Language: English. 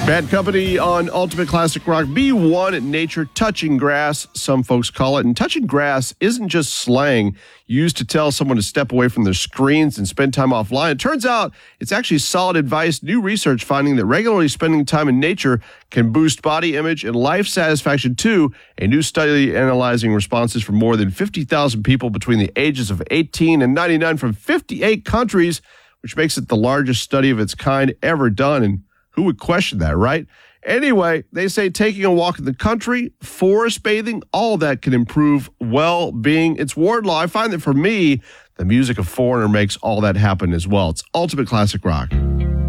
Bad Company on Ultimate Classic Rock. B1, nature touching grass, some folks call it. And touching grass isn't just slang used to tell someone to step away from their screens and spend time offline. It turns out it's actually solid advice. New research finding that regularly spending time in nature can boost body image and life satisfaction too. A new study analyzing responses from more than 50,000 people between the ages of 18 and 99 from 58 countries, which makes it the largest study of its kind ever done. And who would question that, right? Anyway, they say taking a walk in the country, forest bathing, all that can improve well-being. It's Wardlaw. I find that for me, the music of Foreigner makes all that happen as well. It's Ultimate Classic Rock.